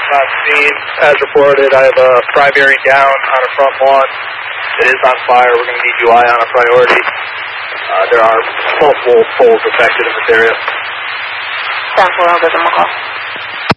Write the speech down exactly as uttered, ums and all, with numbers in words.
Uh, scene, as reported, I have a fry bearing down on a front lawn. It is on fire. We're going to need U I on a priority. Uh, there are multiple poles affected in this area. ten four, I'll give them a call.